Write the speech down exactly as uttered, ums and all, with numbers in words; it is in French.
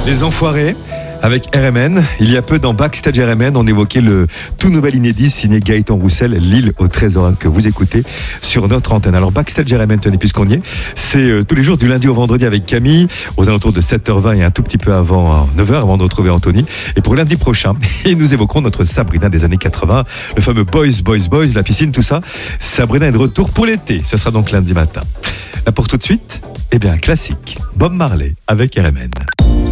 Les Enfoirés avec R M N. Il y a peu dans Backstage R M N, on évoquait le tout nouvel inédit signé Gaëtan Roussel, L'île au trésor, que vous écoutez sur notre antenne. Alors Backstage R M N, tenez, puisqu'on y est, c'est euh, tous les jours du lundi au vendredi avec Camille, aux alentours de sept heures vingt et un tout petit peu avant euh, neuf heures, avant de retrouver Anthony. Et pour lundi prochain, et nous évoquerons notre Sabrina des années quatre-vingts, le fameux Boys, Boys, Boys, la piscine, tout ça. Sabrina est de retour pour l'été, ce sera donc lundi matin. Là pour tout de suite, eh bien classique, Bob Marley avec R M N.